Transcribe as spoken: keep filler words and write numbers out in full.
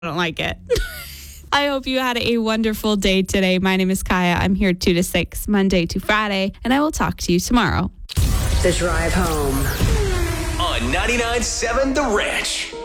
I don't like it. I hope you had a wonderful day today. My name is Kaya. I'm here two to six, Monday to Friday, and I will talk to you tomorrow. The Drive Home on ninety-nine point seven The Ranch.